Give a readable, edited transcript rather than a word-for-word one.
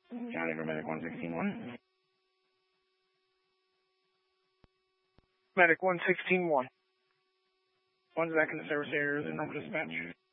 Charlie for Medic 116-1. Medic 116-1. One's back in the service area, the number dispatch.